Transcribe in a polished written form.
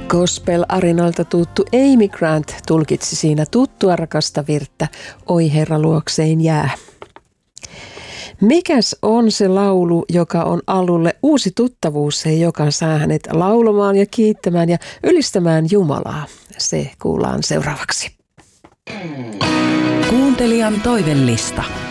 Gospel-arinoilta tuttu Amy Grant tulkitsi siinä tuttua rakasta virttä Oi Herra luokseen jää. Mikäs on se laulu, joka on Allulle uusi tuttavuus, se joka saa hänet laulamaan ja kiittämään ja ylistämään Jumalaa? Se kuullaan seuraavaksi. Kuuntelijan toivellista.